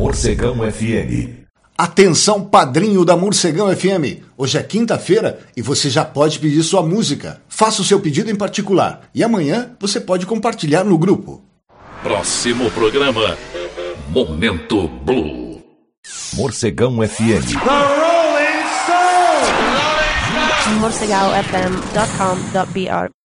Morcegão FM. Atenção, padrinho da Morcegão FM. Hoje é quinta-feira e você já pode pedir sua música. Faça o seu pedido em particular e amanhã você pode compartilhar no grupo. Próximo programa, Momento Blue. Morcegão FM. morcegaofm.com.br